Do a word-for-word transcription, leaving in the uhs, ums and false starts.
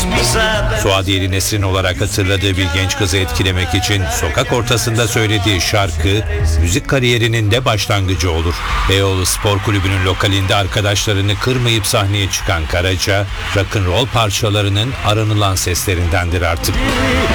Suadiyeli Nesrin olarak hatırladığı bir genç kızı etkilemek için sokak ortasında söylediği şarkı müzik kariyerinin de başlangıcı olur. Beyoğlu Spor Kulübü'nün lokalinde arkadaşlarını kırmayıp sahneye çıkan Karaca, rock'n'roll parçalarının aranılan seslerindendir artık.